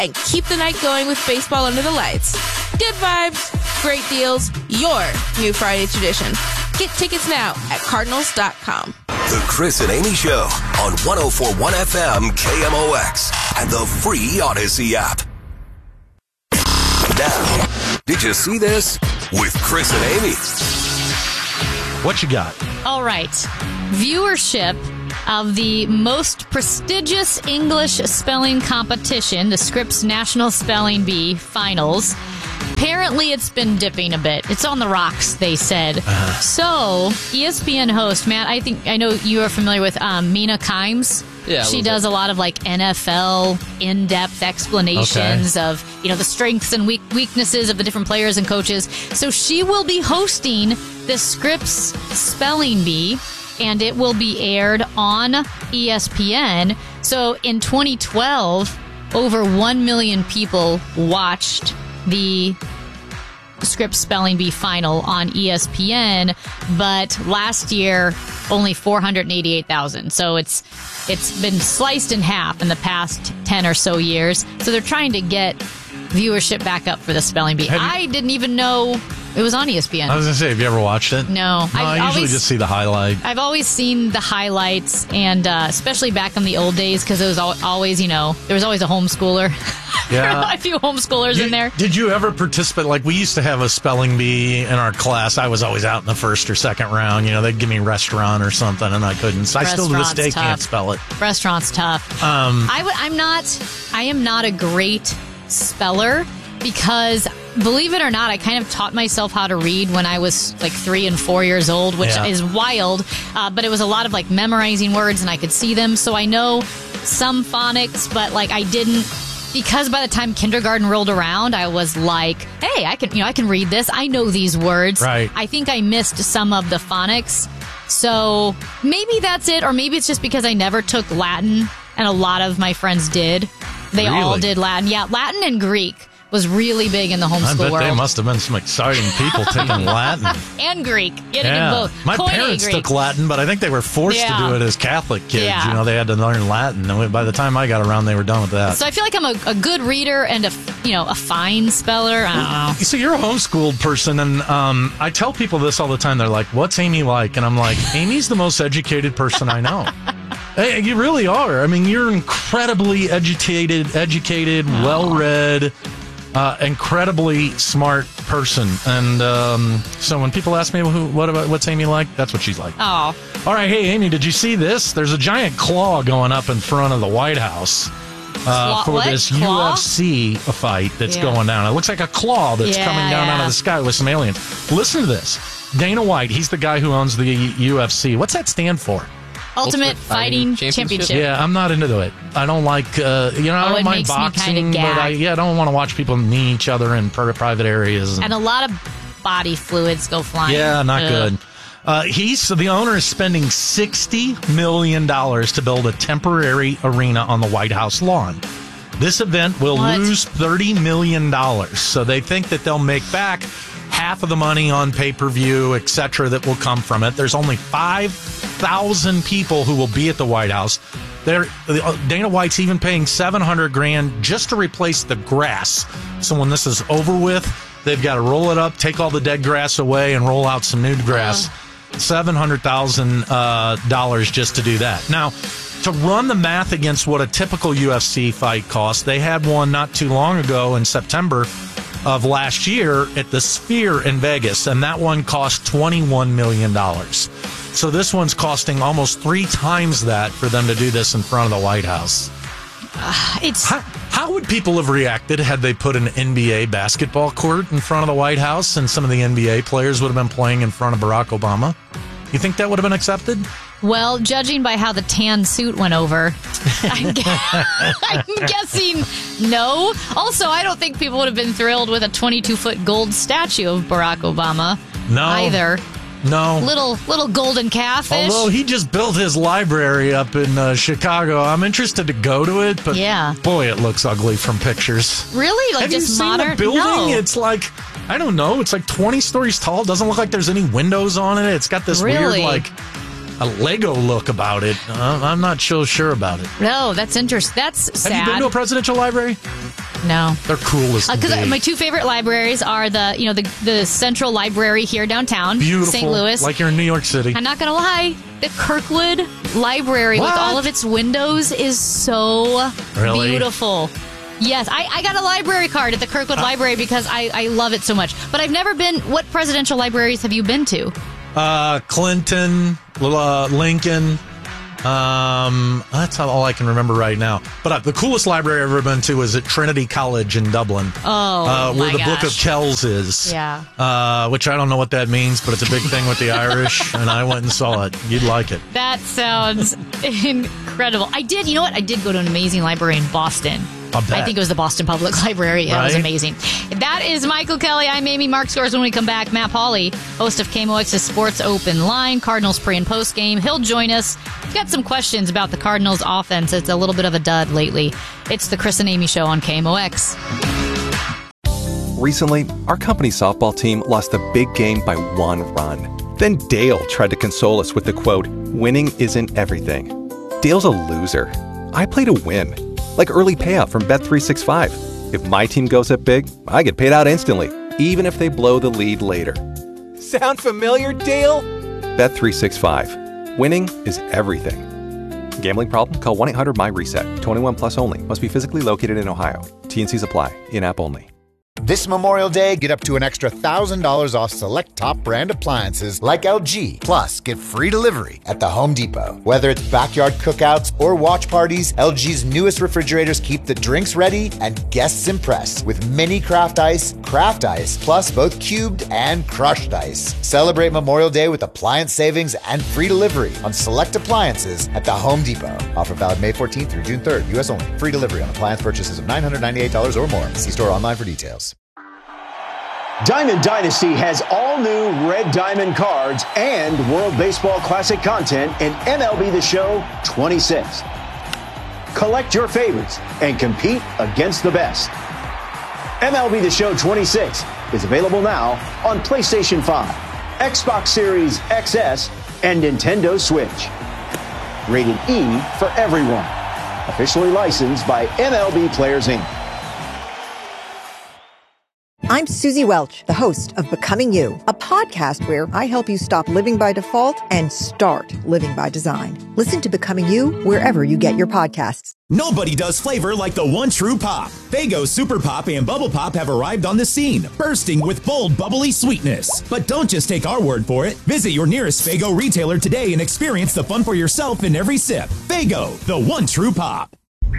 and keep the night going with baseball under the lights. Good vibes, great deals, your new Friday tradition. Get tickets now at Cardinals.com. The Chris and Amy Show on 104.1 FM KMOX and the free Odyssey app. Now, did you see this? With Chris and Amy. What you got? All right. Viewership of the most prestigious English spelling competition, the Scripps National Spelling Bee Finals. Apparently, it's been dipping a bit. It's on the rocks, they said. So, ESPN host, Matt, I know you are familiar with Mina Kimes. Yeah, she does a lot of like NFL in-depth explanations of, the strengths and weaknesses of the different players and coaches. So she will be hosting the Scripps Spelling Bee, and it will be aired on ESPN. So in 2012, over 1 million people watched the Scripps Spelling Bee final on ESPN, but last year only 488,000. So it's been sliced in half in the past 10 or so years. So they're trying to get viewership back up for the Spelling Bee. I didn't even know it was on ESPN. I was going to say, have you ever watched it? No. I usually just see the highlight. I've always seen the highlights, and especially back in the old days, because it was always, there was always a homeschooler. Yeah. A few homeschoolers in there. Did you ever participate? Like, we used to have a spelling bee in our class. I was always out in the first or second round. They'd give me restaurant or something, and I couldn't. So I still to this day can't spell it. Restaurant's tough. I am not a great speller because, believe it or not, I kind of taught myself how to read when I was like 3 and 4 years old, which is wild. But it was a lot of like memorizing words, and I could see them. So I know some phonics, but like I didn't. Because by the time kindergarten rolled around, I was like, hey, I can read this. I know these words. Right. I think I missed some of the phonics. So maybe that's it. Or maybe it's just because I never took Latin, and a lot of my friends did. They all did Latin. Yeah, Latin and Greek was really big in the homeschool world. I bet they must have been some exciting people taking Latin. And Greek. You had to do both. My parents took Latin, but I think they were forced to do it as Catholic kids. Yeah. They had to learn Latin. And by the time I got around, they were done with that. So I feel like I'm a good reader and a fine speller. I don't know. So you're a homeschooled person, and I tell people this all the time. They're like, what's Amy like? And I'm like, Amy's the most educated person I know. Hey, you really are. I mean, you're incredibly educated, well-read, incredibly smart person. And so when people ask me, what's Amy like? That's what she's like. Oh. All right. Hey, Amy, did you see this? There's a giant claw going up in front of the White House for this UFC fight that's going down. It looks like a claw that's coming down out of the sky with some aliens. Listen to this. Dana White, he's the guy who owns the UFC. What's that stand for? Ultimate Fighting Championship. Yeah, I'm not into it. I don't like, I don't mind boxing, but I don't want to watch people knee each other in private areas. And a lot of body fluids go flying. Yeah, not good. The owner is spending $60 million to build a temporary arena on the White House lawn. This event will lose $30 million. So they think that they'll make back half of the money on pay-per-view, etc., that will come from it. There's only 5,000 people who will be at the White House. Dana White's even paying $700,000 just to replace the grass. So when this is over with, they've got to roll it up, take all the dead grass away, and roll out some new grass. $700,000 just to do that. Now, to run the math against what a typical UFC fight costs, they had one not too long ago in September of last year at the Sphere in Vegas, and that one cost $21 million. So this one's costing almost 3 times that for them to do this in front of the White House. How would people have reacted had they put an NBA basketball court in front of the White House and some of the NBA players would have been playing in front of Barack Obama? You think that would have been accepted? Well, judging by how the tan suit went over, I'm guessing no. Also, I don't think people would have been thrilled with a 22-foot gold statue of Barack Obama either. No. Little golden calfish. Although he just built his library up in Chicago. I'm interested to go to it, but boy, it looks ugly from pictures. Really? Like Have just you seen modern? the building? No. It's like, I don't know, it's like 20 stories tall. Doesn't look like there's any windows on it. It's got this weird, like, a Lego look about it. I'm not so sure about it. No, that's interesting. That's sad. Have you been to a presidential library? No. They're cool as can be. Because my two favorite libraries are the Central Library here downtown, Beautiful, St. Louis. like you're in New York City. I'm not going to lie. The Kirkwood Library with all of its windows is so beautiful. Yes, I got a library card at the Kirkwood Library because I love it so much. But I've never been. What presidential libraries have you been to? Clinton, Lincoln. That's all I can remember right now. But the coolest library I've ever been to is at Trinity College in Dublin. Oh, where the Book of Kells is. Yeah. Which I don't know what that means, but it's a big thing with the Irish, and I went and saw it. You'd like it. That sounds incredible. I did. You know what? I did go to an amazing library in Boston. I think it was the Boston Public Library. That was amazing. That is Michael Kelly. I'm Amy. Mark Scores when we come back. Matt Pauley, host of KMOX's Sports Open Line, Cardinals pre- and post-game. He'll join us. We've got some questions about the Cardinals offense. It's a little bit of a dud lately. It's the Chris and Amy Show on KMOX. Recently, our company's softball team lost a big game by 1 run. Then Dale tried to console us with the quote, "Winning isn't everything." Dale's a loser. I play to win. Like early payout from Bet365. If my team goes up big, I get paid out instantly, even if they blow the lead later. Sound familiar, Dale? Bet365. Winning is everything. Gambling problem? Call 1-800-MY-RESET. 21 plus only. Must be physically located in Ohio. T&Cs apply. In-app only. This Memorial Day, get up to an extra $1,000 off select top brand appliances like LG. Plus, get free delivery at the Home Depot. Whether it's backyard cookouts or watch parties, LG's newest refrigerators keep the drinks ready and guests impressed with mini craft ice, plus both cubed and crushed ice. Celebrate Memorial Day with appliance savings and free delivery on select appliances at the Home Depot. Offer valid May 14th through June 3rd. U.S. only. Free delivery on appliance purchases of $998 or more. See store online for details. Diamond Dynasty has all new Red Diamond cards and World Baseball Classic content in MLB The Show 26. Collect your favorites and compete against the best. MLB The Show 26 is available now on PlayStation 5, Xbox Series XS, and Nintendo Switch. Rated E for everyone. Officially licensed by MLB Players Inc. I'm Susie Welch, the host of Becoming You, a podcast where I help you stop living by default and start living by design. Listen to Becoming You wherever you get your podcasts. Nobody does flavor like the one true pop. Faygo Super Pop and Bubble Pop have arrived on the scene, bursting with bold, bubbly sweetness. But don't just take our word for it. Visit your nearest Faygo retailer today and experience the fun for yourself in every sip. Faygo, the one true pop.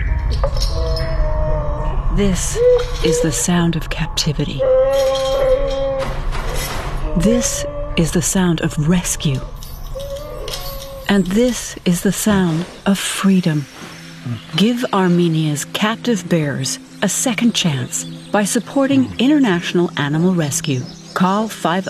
This is the sound of captivity. This is the sound of rescue. And this is the sound of freedom. Give Armenia's captive bears a second chance by supporting International Animal Rescue. Call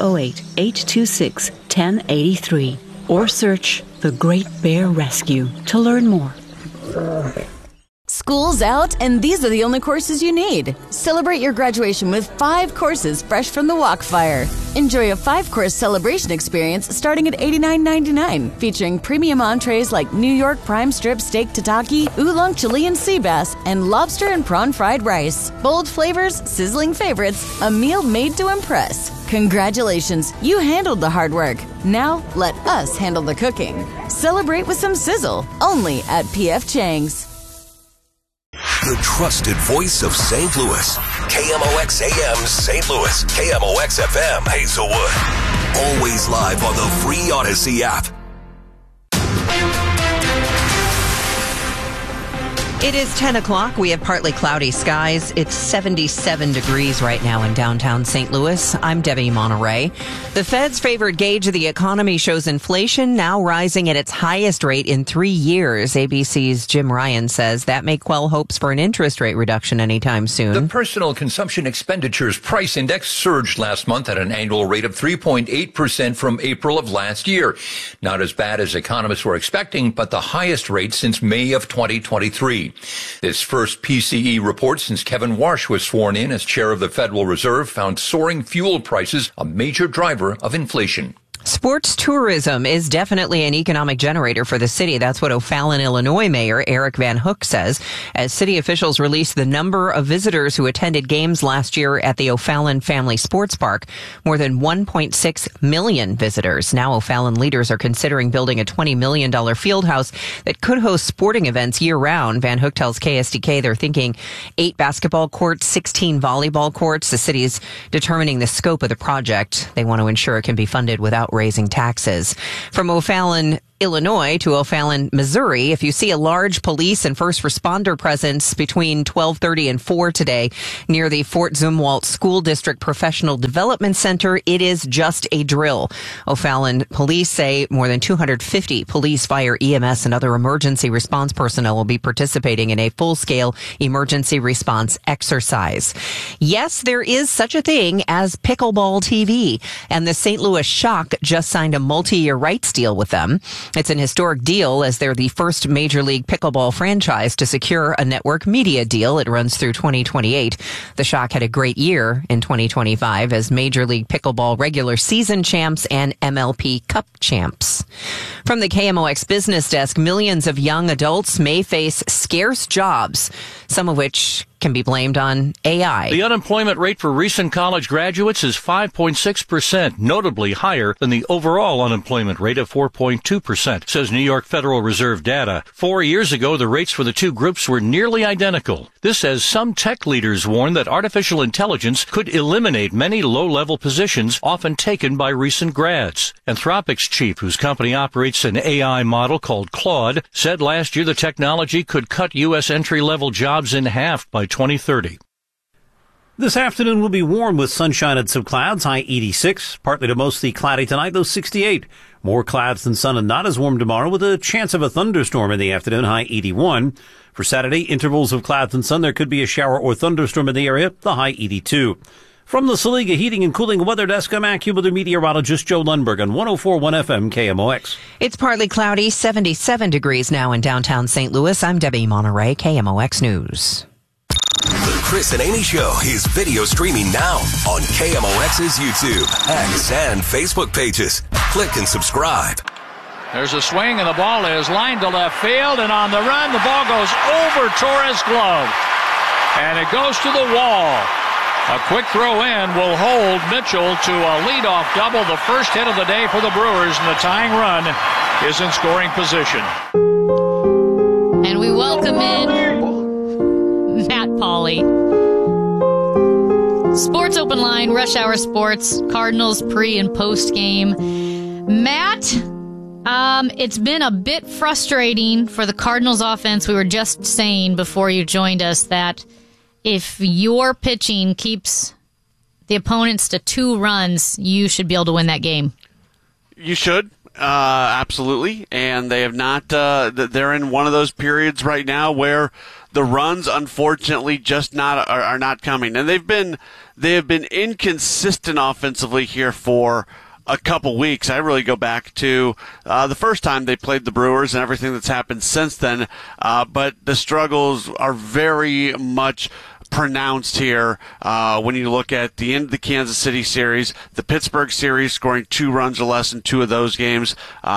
508-826-1083 or search The Great Bear Rescue to learn more. School's out, and these are the only courses you need. Celebrate your graduation with 5 courses fresh from the Walkfire. Enjoy a 5-course celebration experience starting at $89.99, featuring premium entrees like New York prime strip steak tataki, oolong Chilean sea bass, and lobster and prawn fried rice. Bold flavors, sizzling favorites, a meal made to impress. Congratulations, you handled the hard work. Now, let us handle the cooking. Celebrate with some sizzle, only at P.F. Chang's. The trusted voice of St. Louis. KMOX AM St. Louis. KMOX FM Hazelwood. Always live on the free Odyssey app. It is 10 o'clock. We have partly cloudy skies. It's 77 degrees right now in downtown St. Louis. I'm Debbie Monterey. The Fed's favorite gauge of the economy shows inflation now rising at its highest rate in 3 years. ABC's Jim Ryan says that may quell hopes for an interest rate reduction anytime soon. The Personal Consumption Expenditures Price Index surged last month at an annual rate of 3.8% from April of last year. Not as bad as economists were expecting, but the highest rate since May of 2023. This first PCE report since Kevin Warsh was sworn in as chair of the Federal Reserve found soaring fuel prices a major driver of inflation. Sports tourism is definitely an economic generator for the city. That's what O'Fallon, Illinois Mayor Eric Van Hook says, as city officials released the number of visitors who attended games last year at the O'Fallon Family Sports Park. More than 1.6 million visitors. Now O'Fallon leaders are considering building a $20 million field house that could host sporting events year-round. Van Hook tells KSDK they're thinking 8 basketball courts, 16 volleyball courts. The city is determining the scope of the project. They want to ensure it can be funded without raising taxes. From O'Fallon, Illinois to O'Fallon, Missouri, if you see a large police and first responder presence between 12:30 and 4 today near the Fort Zumwalt School District Professional Development Center, it is just a drill. O'Fallon police say more than 250 police, fire, EMS, and other emergency response personnel will be participating in a full-scale emergency response exercise. Yes, there is such a thing as pickleball TV, and the St. Louis Shock just signed a multi-year rights deal with them. It's an historic deal as they're the first Major League Pickleball franchise to secure a network media deal. It runs through 2028. The Shock had a great year in 2025 as Major League Pickleball regular season champs and MLP Cup champs. From the KMOX business desk, millions of young adults may face scarce jobs, some of which can be blamed on AI. The unemployment rate for recent college graduates is 5.6%, notably higher than the overall unemployment rate of 4.2%, says New York Federal Reserve data. 4 years ago, the rates for the two groups were nearly identical. This as some tech leaders warn that artificial intelligence could eliminate many low-level positions often taken by recent grads. Anthropic's chief, whose company operates an AI model called Claude, said last year the technology could cut U.S. entry-level jobs in half by 2030. This afternoon will be warm with sunshine and some clouds, high 86. Partly to mostly cloudy tonight, though 68. More clouds than sun and not as warm tomorrow with a chance of a thunderstorm in the afternoon, high 81. For Saturday, intervals of clouds and sun. There could be a shower or thunderstorm in the area, the high 82. From the Saliga Heating and Cooling Weather Desk, I'm AccuWeather meteorologist Joe Lundberg on 104.1 FM KMOX. It's partly cloudy, 77 degrees now in downtown St. Louis. I'm Debbie Monterey, KMOX News. The Chris and Amy Show is video streaming now on KMOX's YouTube, X, and Facebook pages. Click and subscribe. There's a swing, and the ball is lined to left field, and on the run, the ball goes over Torres' glove, and it goes to the wall. A quick throw in will hold Mitchell to a leadoff double, the first hit of the day for the Brewers, and the tying run is in scoring position. And we welcome in Matt Pauley. Sports Open Line, Rush Hour Sports, Cardinals pre- and post-game. Matt, it's been a bit frustrating for the Cardinals offense. We were just saying before you joined us that if your pitching keeps the opponents to 2 runs, you should be able to win that game. You should. Absolutely. And they have not, they're in one of those periods right now where the runs, unfortunately, just are not coming. And they have been inconsistent offensively here for a couple weeks. I really go back to the first time they played the Brewers and everything that's happened since then. But the struggles are very much pronounced here when you look at the end of the Kansas City series, the Pittsburgh series, scoring 2 runs or less in 2 of those games.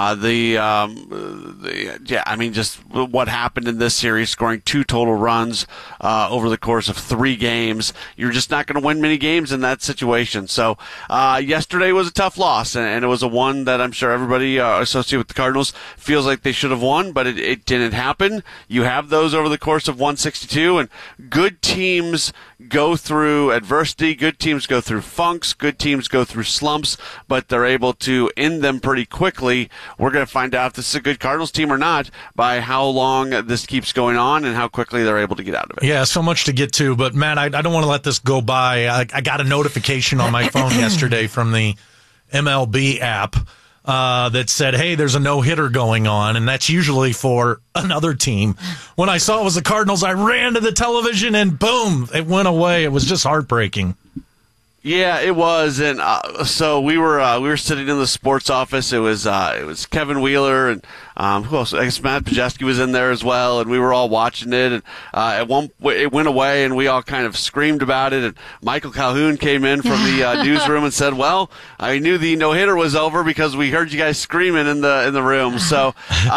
Just what happened in this series, scoring 2 total runs over the course of 3 games. You're just not going to win many games in that situation. So yesterday was a tough loss, and it was a one that I'm sure everybody associated with the Cardinals feels like they should have won, but it didn't happen. You have those over the course of 162, and good teams go through adversity, good teams go through funks, good teams go through slumps, but they're able to end them pretty quickly. We're going to find out if this is a good Cardinals team or not by how long this keeps going on and how quickly they're able to get out of it. Yeah, so much to get to, but Matt, I don't want to let this go by. I got a notification on my phone yesterday from the MLB app that said, hey, there's a no-hitter going on, and that's usually for another team. When I saw it was the Cardinals, I ran to the television, and boom, it went away. It was just heartbreaking. Yeah, it was, and so we were sitting in the sports office. It was Kevin Wheeler and Who else? I guess Matt Pajeski was in there as well, and we were all watching it. And it went away, and we all kind of screamed about it. And Michael Calhoun came in from the newsroom and said, "Well, I knew the no-hitter was over because we heard you guys screaming in the room." So,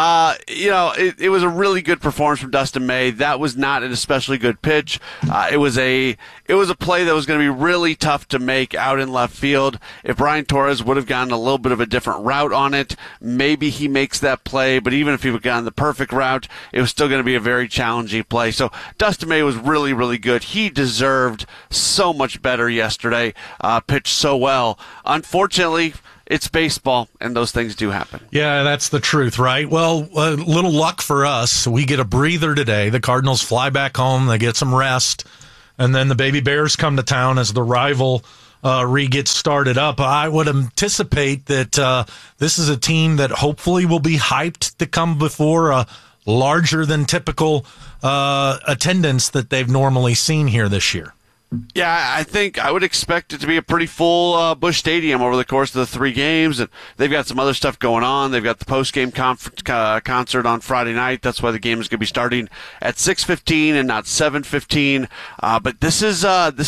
it was a really good performance from Dustin May. That was not an especially good pitch. It was a play that was going to be really tough to make out in left field. If Brian Torres would have gotten a little bit of a different route on it, maybe he makes that play. But even if he would have gotten the perfect route, it was still going to be a very challenging play. So Dustin May was really, really good. He deserved so much better yesterday. Pitched so well. Unfortunately, it's baseball, and those things do happen. Yeah, that's the truth, right? Well, a little luck for us. We get a breather today. The Cardinals fly back home. They get some rest. And then the Baby Bears come to town as the rival gets started up. I would anticipate that this is a team that hopefully will be hyped to come before a larger than typical attendance that they've normally seen here this year. Yeah, I think I would expect it to be a pretty full Busch Stadium over the course of the 3 games. And they've got some other stuff going on. They've got the post-game concert on Friday night. That's why the game is going to be starting at 6:15 and not 7:15. But this is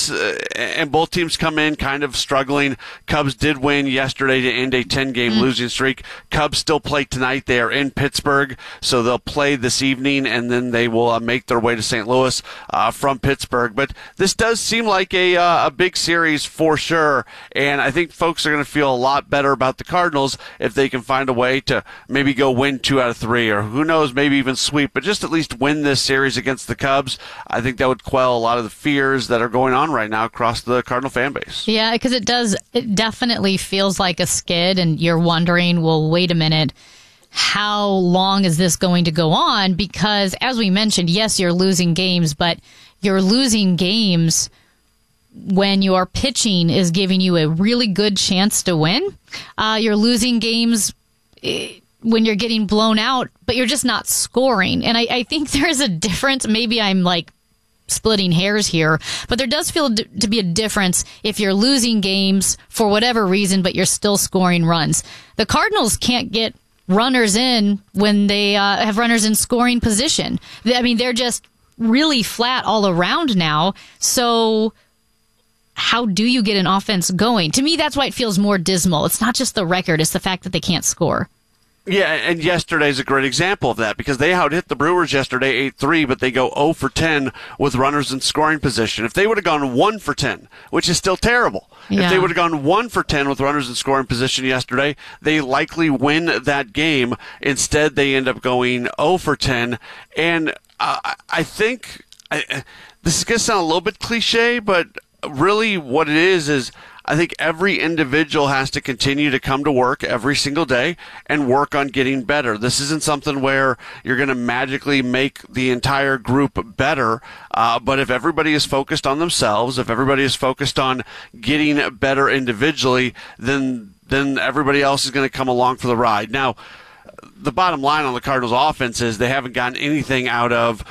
and both teams come in kind of struggling. Cubs did win yesterday to end a 10-game losing streak. Cubs still play tonight. They are in Pittsburgh, so they'll play this evening, and then they will make their way to St. Louis from Pittsburgh. But this does seem like a big series for sure, and I think folks are going to feel a lot better about the Cardinals if they can find a way to maybe go win 2 out of 3, or who knows, maybe even sweep, but just at least win this series against the Cubs. I think that would quell a lot of the fears that are going on right now across the Cardinal fan base. Yeah, because it definitely feels like a skid, and you're wondering, well, wait a minute, how long is this going to go on? Because as we mentioned, yes, you're losing games, but you're losing games when your pitching is giving you a really good chance to win. You're losing games when you're getting blown out, but you're just not scoring. And I think there is a difference. Maybe I'm like splitting hairs here, but there does feel to be a difference if you're losing games for whatever reason, but you're still scoring runs. The Cardinals can't get runners in when they have runners in scoring position. I mean, they're just really flat all around now. So how do you get an offense going? To me, that's why it feels more dismal. It's not just the record, it's the fact that they can't score. Yeah, and yesterday's a great example of that, because they out-hit the Brewers yesterday 8-3, but they go 0 for 10 with runners in scoring position. If they would have gone 1 for 10, which is still terrible, if they would have gone 1 for 10 with runners in scoring position yesterday, they likely win that game. Instead, they end up going 0 for 10, and I think this is going to sound a little bit cliche, but really what it is I think every individual has to continue to come to work every single day and work on getting better. This isn't something where you're going to magically make the entire group better, but if everybody is focused on themselves, if everybody is focused on getting better individually, then everybody else is going to come along for the ride. Now, the bottom line on the Cardinals offense is they haven't gotten anything outside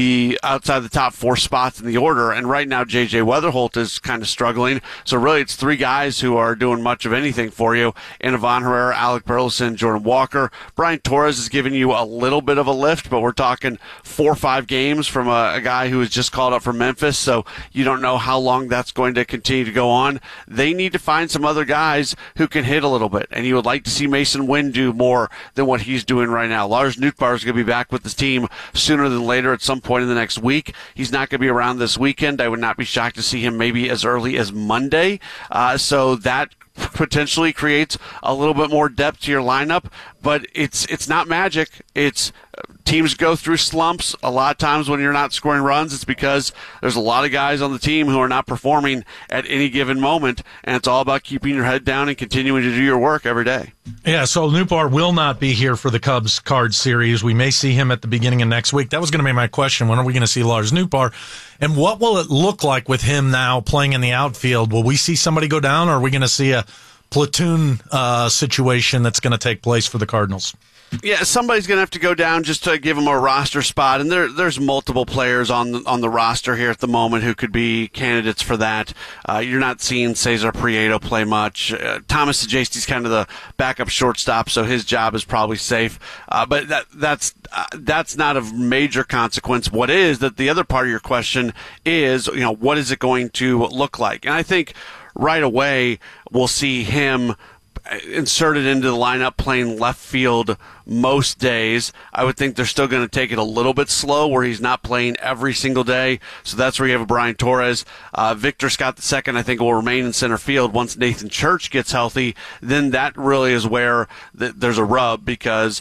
the top 4 spots in the order. And right now, J.J. Weatherholt is kind of struggling. So really, it's 3 guys who are doing much of anything for you. And Ivan Herrera, Alec Burleson, Jordan Walker. Brian Torres is giving you a little bit of a lift, but we're talking 4 or 5 games from a guy who was just called up from Memphis. So you don't know how long that's going to continue to go on. They need to find some other guys who can hit a little bit. And you would like to see Mason Wynn do more than what he's doing right now. Lars Nootbaar is going to be back with this team sooner than later at some point in the next week. He's not going to be around this weekend. I would not be shocked to see him maybe as early as Monday. So that potentially creates a little bit more depth to your lineup, but it's not magic. It's teams go through slumps. A lot of times when you're not scoring runs, it's because there's a lot of guys on the team who are not performing at any given moment, and it's all about keeping your head down and continuing to do your work every day. Yeah, so Nootbaar will not be here for the Cubs card series. We may see him at the beginning of next week. That was going to be my question. When are we going to see Lars Nootbaar? And what will it look like with him now playing in the outfield? Will we see somebody go down, or are we going to see a platoon situation that's going to take place for the Cardinals? Yeah, somebody's going to have to go down just to give him a roster spot, and there's multiple players on the roster here at the moment who could be candidates for that. You're not seeing Cesar Prieto play much. Thomas Sajasti's kind of the backup shortstop, so his job is probably safe. But that's not of major consequence. What is that? The other part of your question is, what is it going to look like? And I think right away we'll see him inserted into the lineup playing left field most days. I would think they're still going to take it a little bit slow where he's not playing every single day. So that's where you have a Brian Torres. Victor Scott II, I think, will remain in center field. Once Nathan Church gets healthy, then that really is where there's a rub, because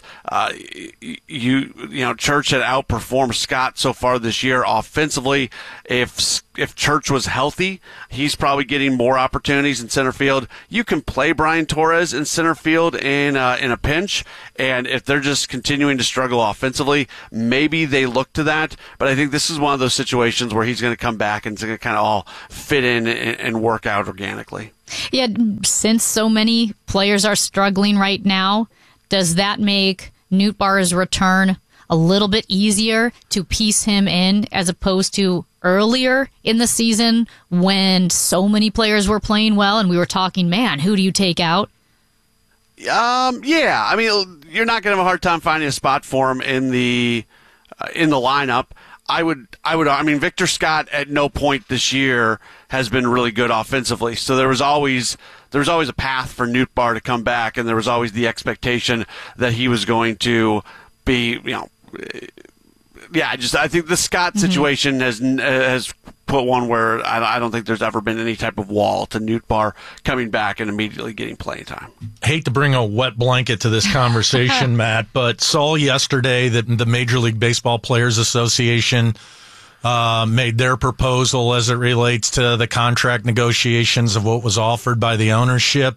Church had outperformed Scott so far this year offensively. If Church was healthy, he's probably getting more opportunities in center field. You can play Brian Torres in center field in a pinch, and if they're just continuing to struggle offensively, maybe they look to that. But I think this is one of those situations where he's going to come back and it's going to kind of all fit in and work out organically. Yeah, since so many players are struggling right now, does that make Nootbaar's return a little bit easier to piece him in as opposed to earlier in the season when so many players were playing well and we were talking, man, who do you take out? Yeah. I mean, you're not going to have a hard time finding a spot for him in the lineup. I mean, Victor Scott at no point this year has been really good offensively. So there was always a path for Nootbaar to come back, and there was always the expectation that he was going to be, I think the Scott situation has put one where I don't think there's ever been any type of wall to Nootbaar coming back and immediately getting playing time. Hate to bring a wet blanket to this conversation, Matt, but saw yesterday that the Major League Baseball Players Association made their proposal as it relates to the contract negotiations of what was offered by the ownership.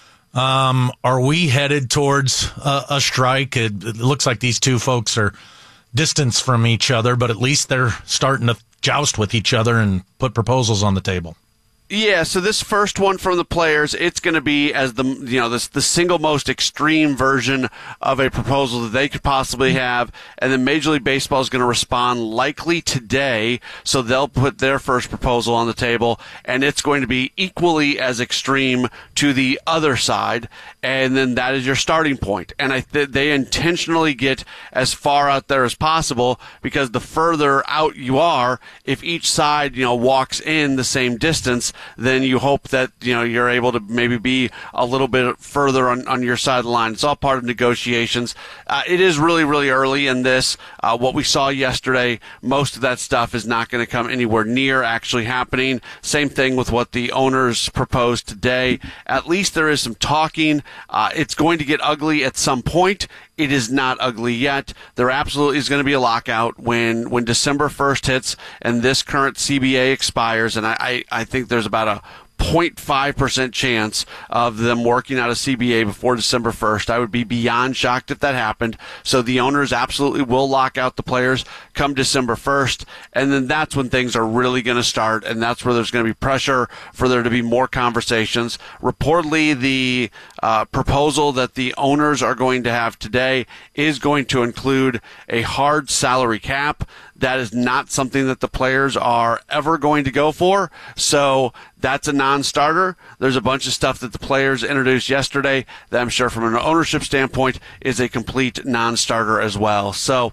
Are we headed towards a strike? It looks like these two folks are distance from each other, but at least they're starting to joust with each other and put proposals on the table. Yeah, so this first one from the players, it's going to be as the single most extreme version of a proposal that they could possibly have, and then Major League Baseball is going to respond likely today, so they'll put their first proposal on the table, and it's going to be equally as extreme to the other side, and then that is your starting point. And they intentionally get as far out there as possible, because the further out you are, if each side walks in the same distance, then you hope that you're able to maybe be a little bit further on your side of the line. It's all part of negotiations. It is really, really early in this. What we saw yesterday, most of that stuff is not going to come anywhere near actually happening. Same thing with what the owners proposed today. At least there is some talking. It's going to get ugly at some point. It is not ugly yet. There absolutely is going to be a lockout when December 1st hits and this current CBA expires, and I think there's about a 0.5% chance of them working out a CBA before December 1st. I would be beyond shocked if that happened. So the owners absolutely will lock out the players come December 1st, and then that's when things are really going to start, and that's where there's going to be pressure for there to be more conversations. Reportedly, the proposal that the owners are going to have today is going to include a hard salary cap. That is not something that the players are ever going to go for. So that's a non-starter. There's a bunch of stuff that the players introduced yesterday that I'm sure from an ownership standpoint is a complete non-starter as well. So,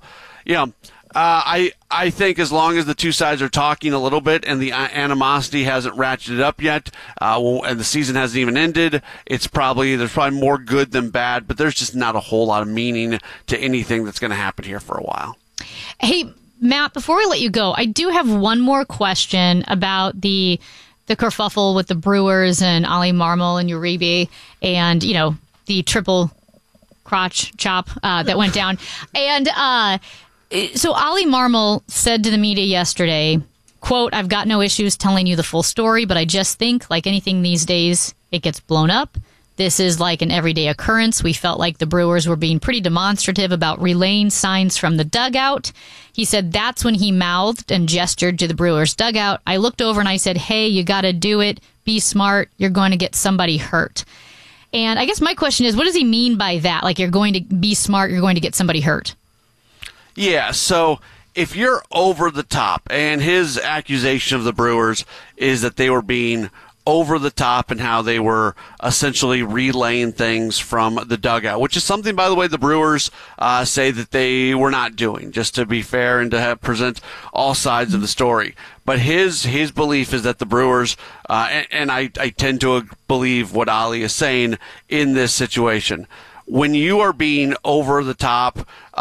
I think as long as the two sides are talking a little bit and the animosity hasn't ratcheted up yet, and the season hasn't even ended, there's probably more good than bad, but there's just not a whole lot of meaning to anything that's going to happen here for a while. Hey, Matt, before we let you go, I do have one more question about the kerfuffle with the Brewers and Ollie Marmol and Uribe and, the triple crotch chop that went down. And so Ollie Marmol said to the media yesterday, quote, "I've got no issues telling you the full story, but I just think, like anything these days, it gets blown up. This is like an everyday occurrence. We felt like the Brewers were being pretty demonstrative about relaying signs from the dugout." He said that's when he mouthed and gestured to the Brewers dugout. "I looked over and I said, hey, you got to do it. Be smart. You're going to get somebody hurt." And I guess my question is, what does he mean by that? Like, you're going to be smart, you're going to get somebody hurt. Yeah, so if you're over the top, and his accusation of the Brewers is that they were being over the top and how they were essentially relaying things from the dugout, which is something, by the way, the Brewers say that they were not doing, just to be fair and to present all sides of the story. But his belief is that the Brewers, and I tend to believe what Ali is saying in this situation. When you are being over the top,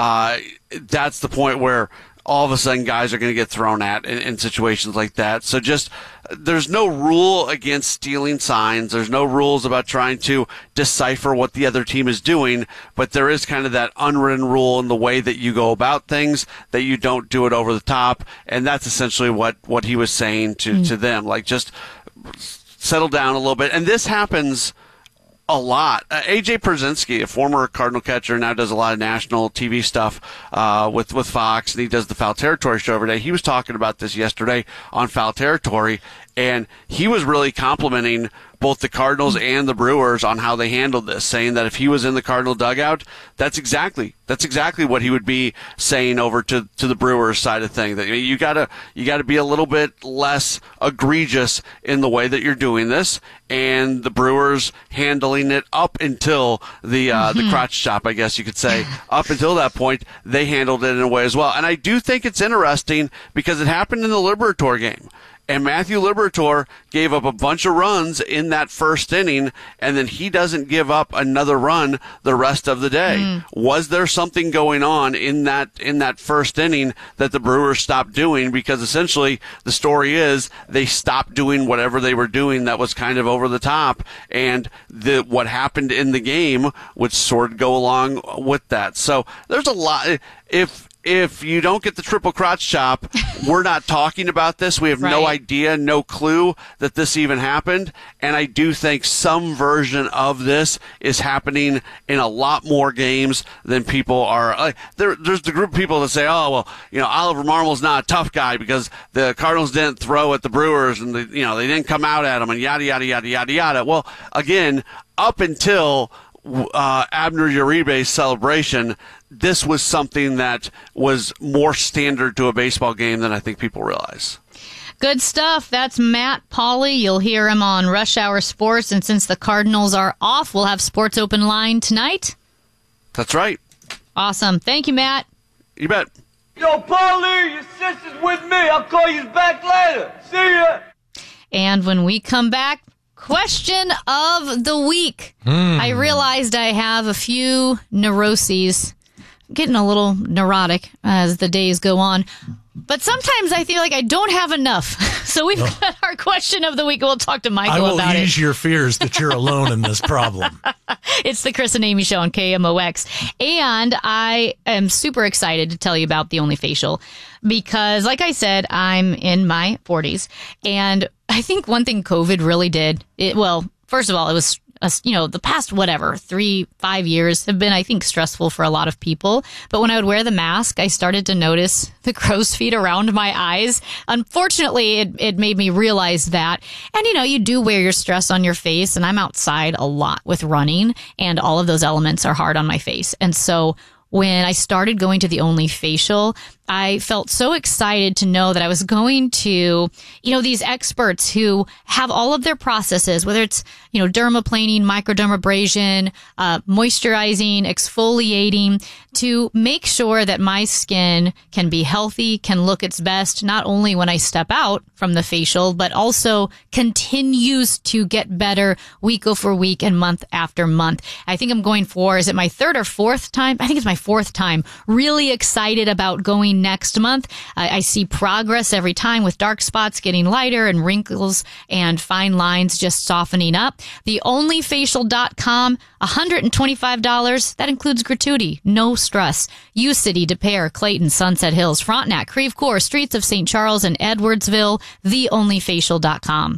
that's the point where all of a sudden guys are going to get thrown at in situations like that. So just, there's no rule against stealing signs. There's no rules about trying to decipher what the other team is doing, but there is kind of that unwritten rule in the way that you go about things, that you don't do it over the top. And that's essentially what he was saying to them. Like, just settle down a little bit. And this happens a lot. A.J. Pierzynski, a former Cardinal catcher, now does a lot of national TV stuff with Fox, and he does the Foul Territory show every day. He was talking about this yesterday on Foul Territory, and he was really complimenting both the Cardinals and the Brewers on how they handled this, saying that if he was in the Cardinal dugout, that's exactly what he would be saying over to the Brewers side of things. That you gotta be a little bit less egregious in the way that you're doing this, and the Brewers handling it up until the crotch chop, I guess you could say. Up until that point, they handled it in a way as well. And I do think it's interesting because it happened in the Liberatore game. And Matthew Liberatore gave up a bunch of runs in that first inning, and then he doesn't give up another run the rest of the day. Was there something going on in that first inning that the Brewers stopped doing? Because essentially the story is they stopped doing whatever they were doing that was kind of over the top, and what happened in the game would sort of go along with that. So there's a lot. If you don't get the triple crotch chop, we're not talking about this. We have no idea, no clue that this even happened. And I do think some version of this is happening in a lot more games than people are. There's the group of people that say, oh, well, Oliver Marmol's not a tough guy because the Cardinals didn't throw at the Brewers and they didn't come out at him and yada, yada, yada, yada, yada. Well, again, up until Abner Uribe's celebration, this was something that was more standard to a baseball game than I think people realize. Good stuff. That's Matt Pauley. You'll hear him on Rush Hour Sports. And since the Cardinals are off, we'll have Sports Open Line tonight. That's right. Awesome. Thank you, Matt. You bet. Yo, Paulie, your sister's with me. I'll call you back later. See ya. And when we come back, question of the week. I realized I have a few neuroses. I'm getting a little neurotic as the days go on. But sometimes I feel like I don't have enough. So we've got our question of the week. We'll talk to Michael about it. I will ease your fears that you're alone in this problem. It's the Chris and Amy Show on KMOX. And I am super excited to tell you about the Only Facial because, like I said, I'm in my 40s. And I think one thing COVID really did, first of all, it was the past 3-5 years have been, I think, stressful for a lot of people. But when I would wear the mask, I started to notice the crow's feet around my eyes. Unfortunately, it made me realize that. And, you do wear your stress on your face. And I'm outside a lot with running, and all of those elements are hard on my face. And so when I started going to the Only Facial, I felt so excited to know that I was going to, these experts who have all of their processes, whether it's, dermaplaning, microdermabrasion, moisturizing, exfoliating, to make sure that my skin can be healthy, can look its best, not only when I step out from the facial, but also continues to get better week over week and month after month. I think I'm going for, is it my third or fourth time? I think it's my fourth time. Really excited about going next month. I see progress every time with dark spots getting lighter and wrinkles and fine lines just softening up. TheOnlyFacial.com, $125. That includes gratuity. No stress. U-City, Des Peres, Clayton, Sunset Hills, Frontenac, Creve Coeur, Streets of St. Charles, and Edwardsville. TheOnlyFacial.com.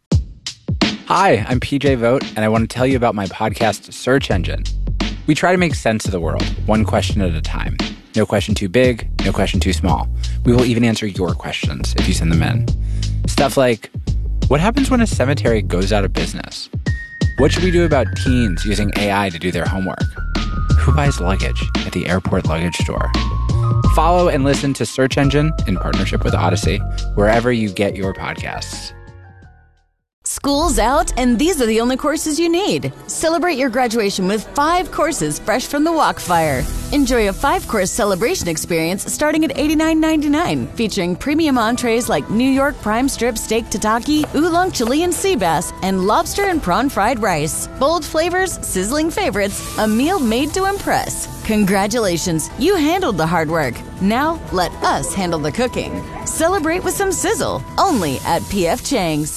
Hi, I'm PJ Vogt, and I want to tell you about my podcast, Search Engine. We try to make sense of the world, one question at a time. No question too big, no question too small. We will even answer your questions if you send them in. Stuff like, what happens when a cemetery goes out of business? What should we do about teens using AI to do their homework? Who buys luggage at the airport luggage store? Follow and listen to Search Engine in partnership with Odyssey, wherever you get your podcasts. School's out, and these are the only courses you need. Celebrate your graduation with 5 courses fresh from the wok fire. Enjoy a 5-course celebration experience starting at $89.99, featuring premium entrees like New York prime strip steak tataki, oolong Chilean sea bass, and lobster and prawn fried rice. Bold flavors, sizzling favorites, a meal made to impress. Congratulations, you handled the hard work. Now let us handle the cooking. Celebrate with some sizzle, only at P.F. Chang's.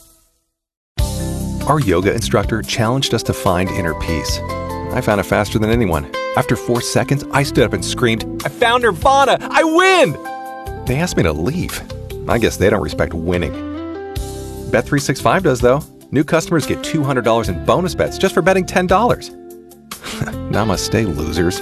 Our yoga instructor challenged us to find inner peace. I found it faster than anyone. After 4 seconds, I stood up and screamed, "I found Nirvana! I win!" They asked me to leave. I guess they don't respect winning. Bet365 does, though. New customers get $200 in bonus bets just for betting $10. Namaste, losers.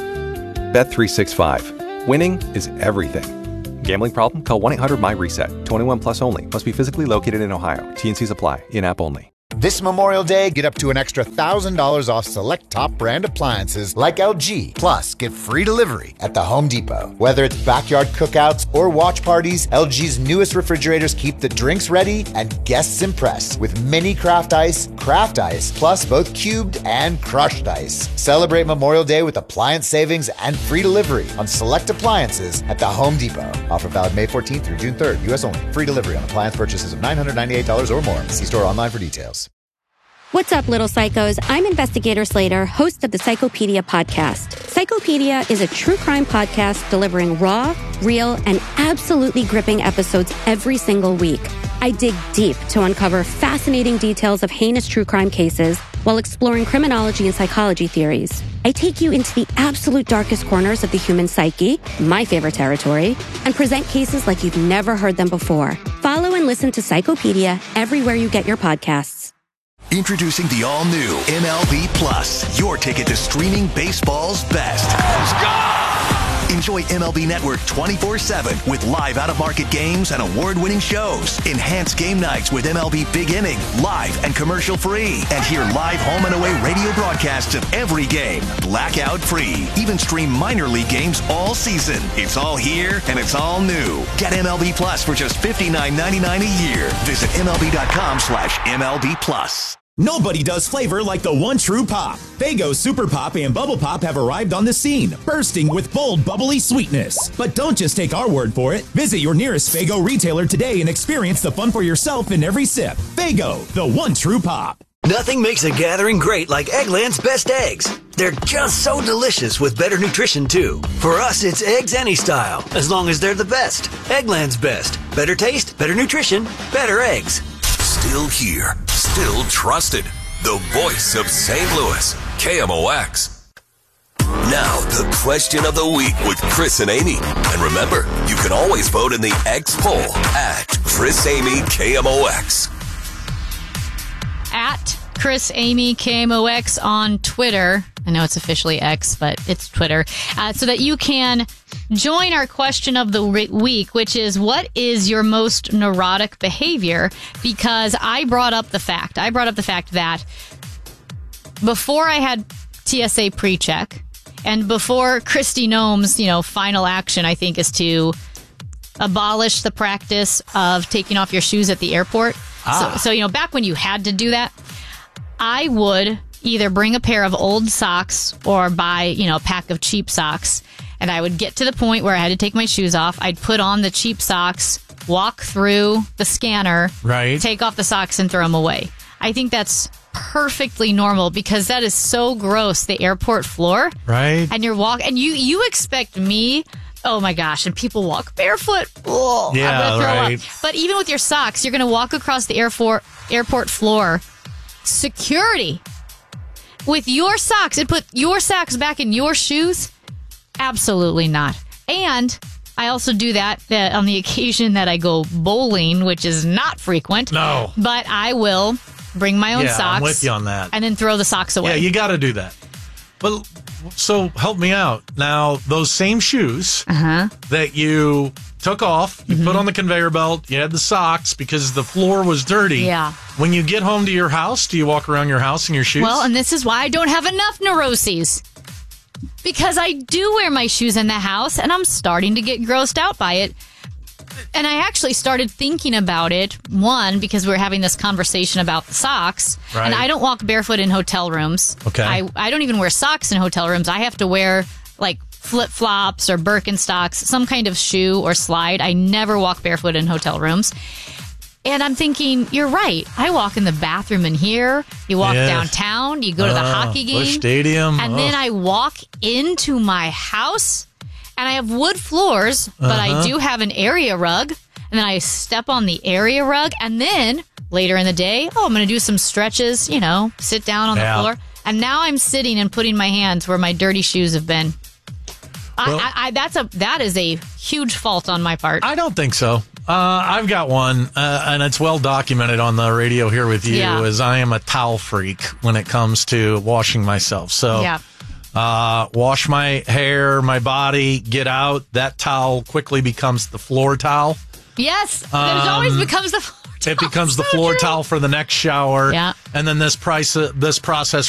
Bet365. Winning is everything. Gambling problem? Call 1-800-MY-RESET. 21 plus only. Must be physically located in Ohio. T&Cs apply. In-app only. This Memorial Day, get up to an extra $1,000 off select top brand appliances like LG. Plus, get free delivery at the Home Depot. Whether it's backyard cookouts or watch parties, LG's newest refrigerators keep the drinks ready and guests impressed with mini craft ice, plus both cubed and crushed ice. Celebrate Memorial Day with appliance savings and free delivery on select appliances at the Home Depot. Offer valid May 14th through June 3rd. U.S. only. Free delivery on appliance purchases of $998 or more. See store online for details. What's up, little psychos? I'm Investigator Slater, host of the Psychopedia podcast. Psychopedia is a true crime podcast delivering raw, real, and absolutely gripping episodes every single week. I dig deep to uncover fascinating details of heinous true crime cases while exploring criminology and psychology theories. I take you into the absolute darkest corners of the human psyche, my favorite territory, and present cases like you've never heard them before. Follow and listen to Psychopedia everywhere you get your podcasts. Introducing the all-new MLB Plus, your ticket to streaming baseball's best. Let's go! Enjoy MLB Network 24/7 with live out-of-market games and award-winning shows. Enhance game nights with MLB Big Inning, live and commercial-free. And hear live home and away radio broadcasts of every game, blackout-free. Even stream minor league games all season. It's all here, and it's all new. Get MLB Plus for just $59.99 a year. Visit MLB.com/MLB Plus. Nobody does flavor like the one true pop. Faygo Super Pop and Bubble Pop have arrived on the scene, bursting with bold, bubbly sweetness. But don't just take our word for it. Visit your nearest Faygo retailer today and experience the fun for yourself in every sip. Faygo, the one true pop. Nothing makes a gathering great like Eggland's Best Eggs. They're just so delicious with better nutrition, too. For us, it's eggs any style, as long as they're the best. Eggland's Best. Better taste, better nutrition, better eggs. Still here, still trusted. The voice of St. Louis, KMOX. Now, the question of the week with Chris and Amy. And remember, you can always vote in the X poll at Chris Amy KMOX. At Chris Amy KMOX on Twitter. I know it's officially X, but it's Twitter. So that you can join our question of the week, which is, what is your most neurotic behavior? Because I brought up the fact that before I had TSA pre-check and before Kristi Noem's, final action, I think, is to abolish the practice of taking off your shoes at the airport. So back when you had to do that, I would either bring a pair of old socks or buy, a pack of cheap socks. And I would get to the point where I had to take my shoes off. I'd put on the cheap socks, walk through the scanner, take off the socks and throw them away. I think that's perfectly normal because that is so gross, the airport floor. Right. And and you expect me, oh my gosh, and people walk barefoot. Oh, yeah, I'm gonna throw up. But even with your socks, you're going to walk across the airport floor. Security. With your socks and put your socks back in your shoes? Absolutely not. And I also do that on the occasion that I go bowling, which is not frequent. No. But I will bring my own socks. I'm with you on that. And then throw the socks away. Yeah, you got to do that. So help me out. Now, those same shoes that you took off, you put on the conveyor belt, you had the socks because the floor was dirty. Yeah. When you get home to your house, do you walk around your house in your shoes? Well, and this is why I don't have enough neuroses. Because I do wear my shoes in the house, and I'm starting to get grossed out by it. And I actually started thinking about it, one, because we were having this conversation about the socks. Right. And I don't walk barefoot in hotel rooms. Okay. I don't even wear socks in hotel rooms. I have to wear, like, flip-flops or Birkenstocks, some kind of shoe or slide. I never walk barefoot in hotel rooms. And I'm thinking, you're right. I walk in the bathroom in here. You walk downtown. You go to the hockey game. Busch Stadium. And then I walk into my house. And I have wood floors, but I do have an area rug. And then I step on the area rug. And then later in the day, I'm going to do some stretches, sit down on the floor. And now I'm sitting and putting my hands where my dirty shoes have been. Well, that is a huge fault on my part. I don't think so. I've got one, and it's well documented on the radio here with you, as I am a towel freak when it comes to washing myself. So wash my hair, my body, get out. That towel quickly becomes the floor towel. Yes, it always becomes the floor towel. It becomes the floor towel for the next shower. Yeah. And then this process